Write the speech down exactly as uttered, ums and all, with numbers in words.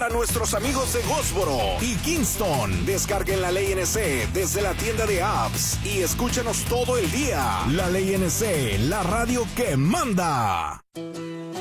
para nuestros amigos de Goldsboro y Kingston. Descarguen La Ley N C desde la tienda de apps y escúchanos todo el día. La Ley N C, la radio que manda.